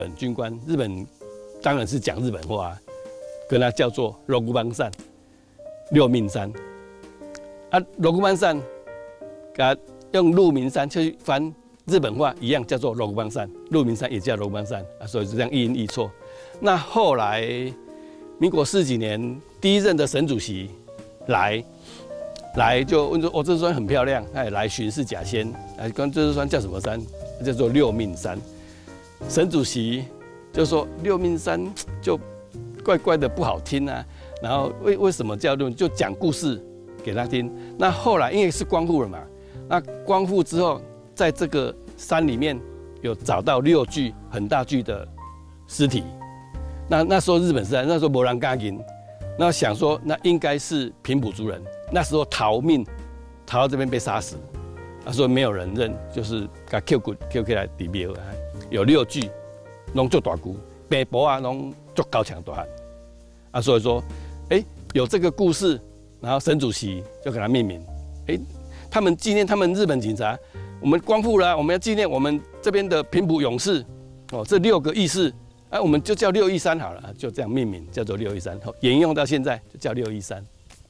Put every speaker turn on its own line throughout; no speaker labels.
本军官，日本当然是讲日本话，跟他叫做六骨邦善，六命山。啊，六骨邦善，给他用鹿鸣山去翻日本话一样，叫做六骨邦善，鹿鸣山也叫六骨邦善啊，所以就这样一音一错。那后来民国40几年，第一任的省主席来就问说：“哦，这座山很漂亮，他也来巡视甲仙，关这座山叫什么山？叫做六命山。”省主席就说：“六命山就怪怪的不好听啊。”然后为什么叫六？就讲故事给他听。那后来因为是光复了嘛，那光复之后，在这个山里面有找到6具很大具的尸体。那时候日本时代，那时候没人敢进，那想说那应该是平埔族人。那时候逃到这边被杀死，所以没有人认，就是把 Q 骨 Q 起来地庙，有6具，拢做大骨，白脖啊，拢做高强大汉，所以说，有这个故事，然后省主席就给他命名，他们纪念他们日本警察，我们光复了，我们要纪念我们这边的平埔勇士，这6个义士，我们就叫613好了，就这样命名，叫做613，沿用到现在就叫613。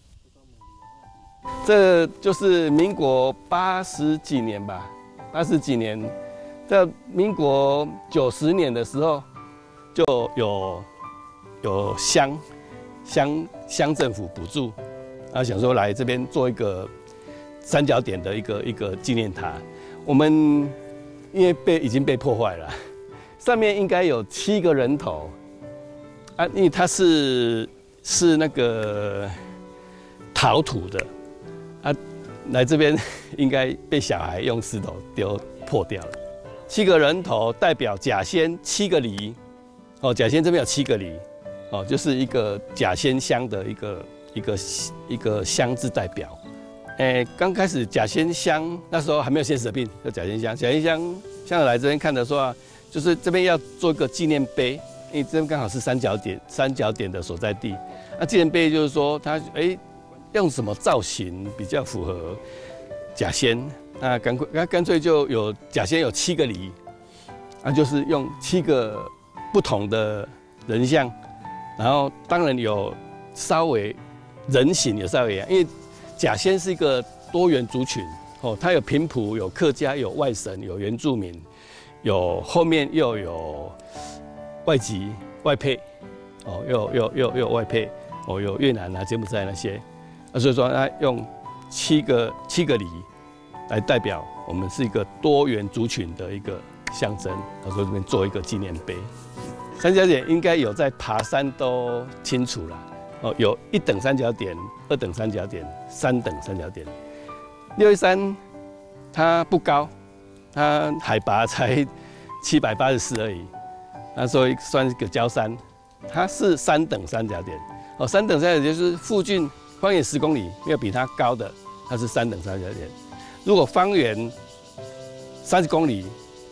这就是民国80几年吧，80几年，在民国90年的时候，就有乡政府补助，想说来这边做一个三角点的一个纪念塔。我们因为已经被破坏了，上面应该有7个人头，因为它是那个陶土的。来这边应该被小孩用石头丢破掉了。7个人头代表甲仙7个梨，甲仙这边有7个梨，就是一个甲仙乡的一个乡字代表。刚开始甲仙乡那时候还没有现实的病，叫甲仙乡。甲仙乡来这边看的说，就是这边要做一个纪念碑，因为这边刚好是三角点的所在地。那纪念碑就是说它用什么造型比较符合甲仙？那干脆就有甲仙有7个梨，就是用7个不同的人像，然后当然有稍微人形有稍微一样，因为甲仙是一个多元族群它有平埔、有客家、有外省、有原住民，后面又有外籍外配，又有外配，有越南啊、柬埔寨那些。所以说，他用7个梨来代表我们是一个多元族群的一个象征。所以这边做一个纪念碑。三角点应该有在爬山都清楚了，有1等三角点、2等三角点、3等三角点。613它不高，它海拔才784而已，所以算是个郊山。它是3等三角点，3等三角点就是附近。方圆10公里没有比它高的，它是3等三角点。如果方圆30公里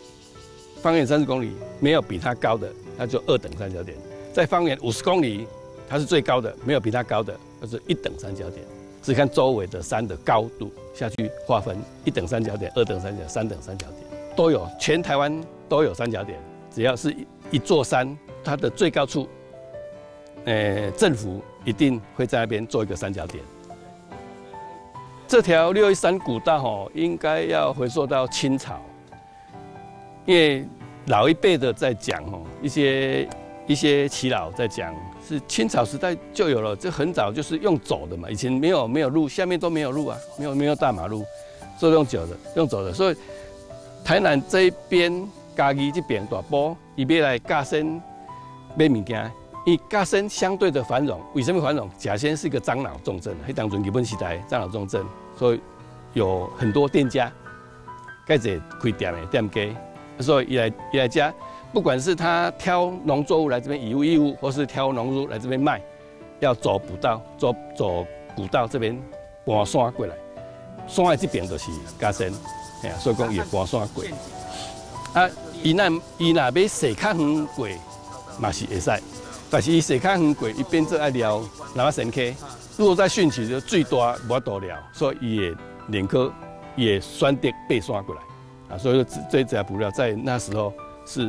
没有比它高的，那就2等三角点。在方圆50公里，它是最高的，没有比它高的，那是1等三角点。是看周围的山的高度下去划分，1等三角点、2等三角、3等三角点都有，全台湾都有三角点。只要是一座山，它的最高处，政府一定会在那边做一个三角点。这条613古道应该要回溯到清朝，因为老一辈的在讲一些耆老在讲，是清朝时代就有了，这很早就是用走的嘛，以前没有路，下面都没有路啊，没有大马路，所以用走的，所以台南这一边嘉义这边大埔，伊要来甲仙买物件。因为甲仙相对的繁荣，为什么繁荣？甲仙是一个樟脑重镇，迄当阵日本时代樟脑重镇，所以有很多店家，开始开店的店家，所以伊来家，不管是他挑农作物来这边以物，或是挑农作物来这边卖，要走古道这边搬山过来，山的这边就是甲仙，所以讲伊搬山过。伊若要坐较远过，嘛是会使。但是伊坐较远过，伊变做爱撩南山溪。如果在汛期就最大无法度撩，所以伊会宁可也选择爬山过来。所以说这只补料在那时候是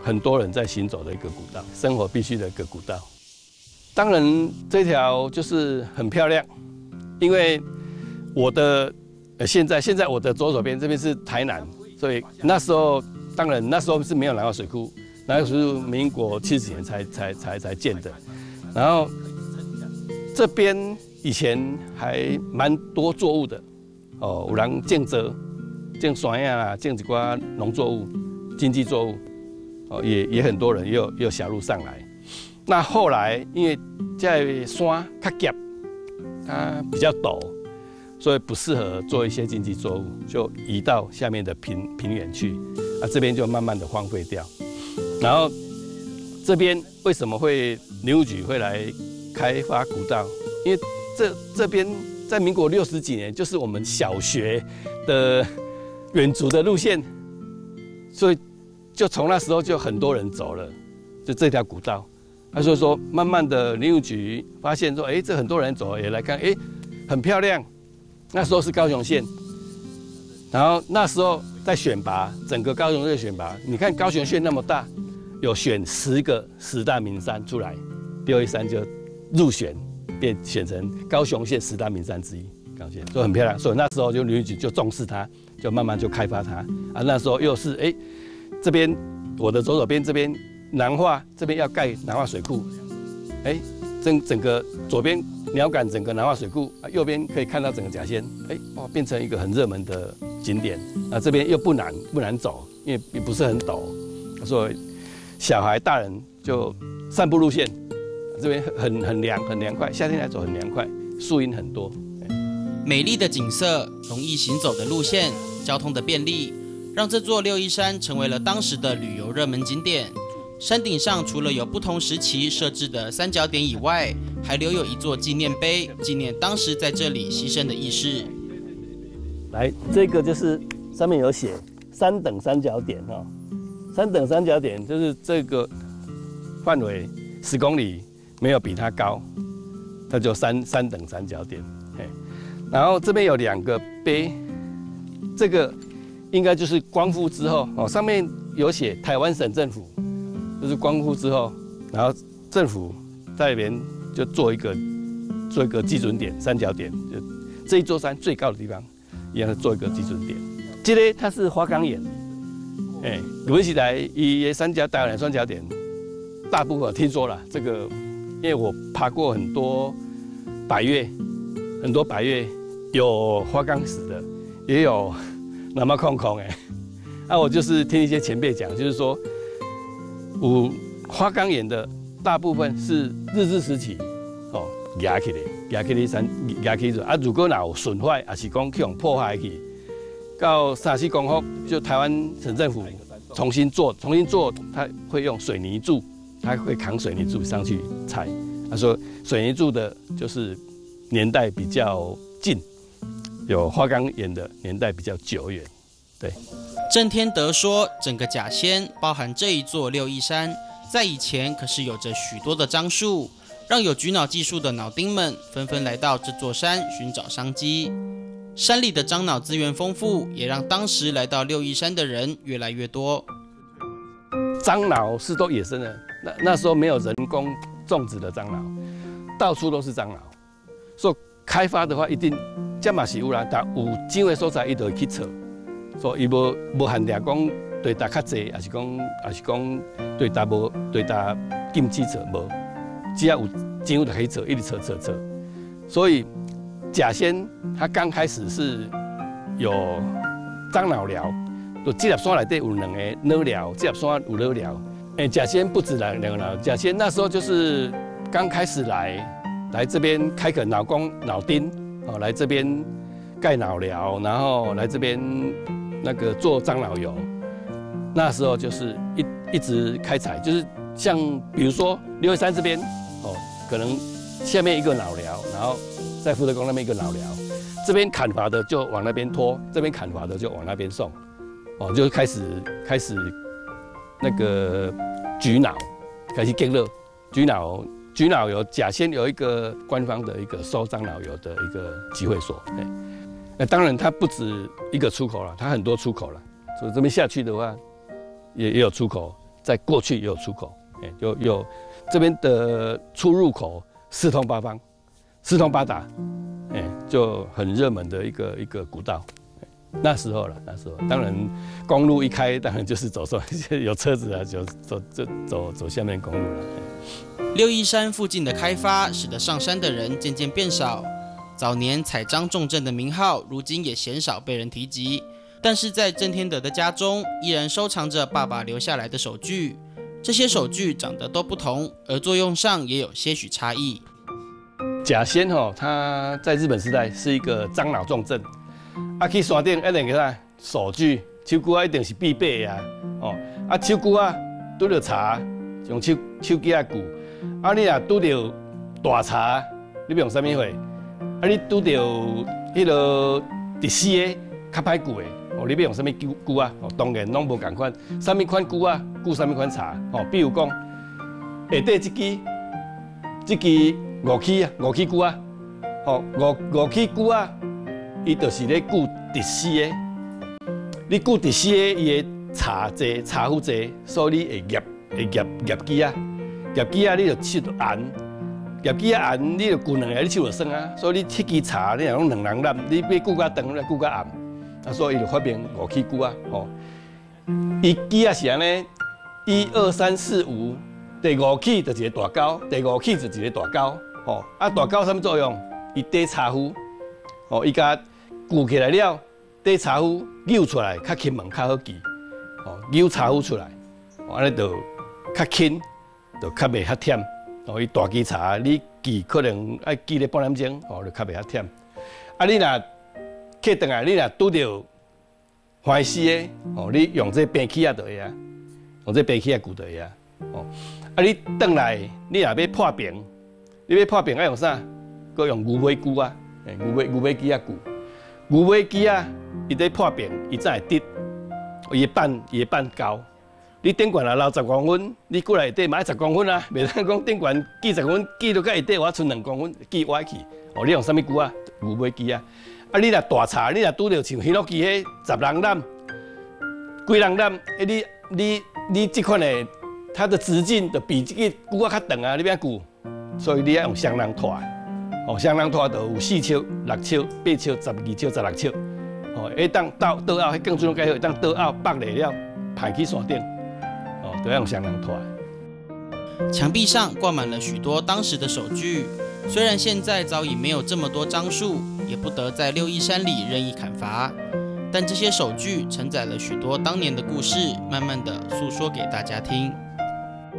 很多人在行走的一个古道，生活必须的一个古道。当然，这条就是很漂亮，因为我的现在我的左手边这边是台南，所以那时候当然那时候是没有南化水库，那时候民国70年才建的，然后这边以前还蛮多作物的，哦，有人种蔗、种山呀啦，种一寡农作物、经济作物，哦，也很多人也有小路上来。那后来因为在山较急，它比较陡，所以不适合做一些经济作物，就移到下面的平原去。啊，这边就慢慢的荒废掉。然后这边为什么会林务局会来开发古道？因为这边在民国60几年就是我们小学的远足的路线，所以就从那时候就很多人走了，就这条古道。所以说慢慢的林务局发现说，哎，这很多人走也来看，哎，很漂亮。那时候是高雄县，然后那时候在选拔整个高雄县选拔，你看高雄县那么大，有选10个10大名山出来，六一山就入选，变选成高雄县10大名山之一。高雄县所以很漂亮，所以那时候就林务局就重视它，就慢慢就开发它。啊，那时候又是哎，这边我的左手边这边南化这边要盖南化水库，哎，整个左边鸟感整个南化水库，右边可以看到整个甲仙，哎，哇，变成一个很热门的景点。啊，这边又不难走，因为也不是很陡，所以小孩大人就散步路线，这边很凉快，夏天来走很凉快，树荫很多。
美丽的景色，容易行走的路线，交通的便利，让这座六一山成为了当时的旅游热门景点。山顶上除了有不同时期设置的三角点以外，还留有一座纪念碑，纪念当时在这里牺牲的义士。
来，这个就是上面有写3等三角点哈，3等三角点就是这个范围10公里，没有比它高，它就三等三角点。然后这边有2个碑，这个应该就是光复之后哦，上面有写台湾省政府。就是光复之后，然后政府在那边就做一个基准点，三角点，就这一座山最高的地方，一样是做一个基准点。这个它是花岗岩，哎，有时来以三角大两三角点，大部分听说了这个，因为我爬过很多百岳，有花岗石的，也有那么空哎，那我就是听一些前辈讲，就是说。有花岗岩的大部分是日治时期哦压起的山压起啊，如果有损坏，还是讲去用破坏去，到3、4公分，就台湾省政府重新做，它会用水泥柱，它会扛水泥柱上去拆。他说水泥柱的就是年代比较近，有花岗岩的年代比较久远，对。
郑天德说，整个甲仙包含这一座六一山，在以前可是有着许多的樟树，让有菊脑技术的脑丁们纷纷来到这座山寻找商机。山里的樟脑资源丰富，也让当时来到六一山的人越来越多。
樟脑是都野生的，那时候没有人工种植的樟脑，到处都是樟脑，所以开发的话一定这嘛是有啦，但有机会所在伊就会去找。所以伊无限定讲对大较济，还是讲对大禁止找无，只要有机会就可以找，一直找。所以甲仙它刚开始是有樟脑寮，就这粒山内底有2个脑寮，这粒山有脑寮。甲仙不止2个脑，甲仙那时候就是刚开始来这边开垦脑丁，哦，来这边盖脑寮，然后来这边。那个做樟脑油，那时候就是一直开采，就是像比如说六一山这边哦，可能下面一个脑寮，然后在福德宫那边一个脑寮，这边砍伐的就往那边拖，这边砍伐的就往那边送，哦，就开始那个菊脑开始建了，菊脑油甲仙有一个官方的一个收樟脑油的一个集会所，当然，它不止一个出口了，它很多出口了。所以这边下去的话，也有出口在过去也有出口，有这边的出入口四通八方，四通八达，就很热门的一个古道。那时候当然公路一开，当然就是走有车子啊，就走下面公路了。
六义山附近的开发，使得上山的人渐渐变少。早年采樟重镇的名号，如今也鲜少被人提及。但是在郑天德的家中，依然收藏着爸爸留下来的手具。这些手具长得都不同，而作用上也有些许差异。
甲仙它在日本时代是一个樟脑重镇。去山顶一定个啥手具，手鼓一定是必备的手鼓拄着茶，用手机鼓。你若拄着大茶，你要用啥物货？你拄着迄落直丝的较歹鼓的，你要用啥物鼓啊？当然拢无共款，啥物款鼓啊，鼓啥物款茶。比如讲，下底这支五起鼓啊，五起鼓啊。伊就是咧鼓直丝的，你鼓直丝的，伊的茶侪茶壶侪，所以你会夹机啊，夹机啊，你就手就按，夹机啊按，你就鼓两下，你手就酸啊。所以你迄支茶，你若讲两人揽，你要鼓较长，你鼓较暗，所以伊就发明五起鼓啊，伊机啊是安尼，1、2、3、4、5，第五起就一个大钩，第五起就一个大钩，大钩啥物作用？伊底茶壶，伊甲鼓起来了，底茶壶扭出来较轻门较好记，扭茶壶出来，安尼就较轻，就较袂遐忝。伊大支茶你记可能爱记咧半点钟，就较袂遐忝。你若客转来，你若拄着欢喜的，你用这平起就会啊，用这平起鼓就会啊。你转来，你若要破平，你要破平爱用啥？搁用牛尾鼓啊，牛尾机鼓。牛尾机伊在破平，伊才会直，伊会板高。你顶悬若留10公分，你过来下底嘛爱10公分啊，袂当讲顶悬记10公分，记到到下底我剩2公分，记歪去。你用啥物鼓啊？牛尾机你若大茶，你若拄着像希洛基迄10人揽、几人揽，你这款的，它的直径就比这个鼓较长啊，你要鼓，所以你要用双人拖。双人拖就有4尺、6尺、8尺、12尺、16尺。会当倒后，迄更准介好，当倒后绑来了，排去山顶。都要用双人拖。
墙壁上挂满了许多当时的手具，虽然现在早已没有这么多樟树，也不得在六义山里任意砍伐，但这些手具承载了许多当年的故事，慢慢的诉说给大家听。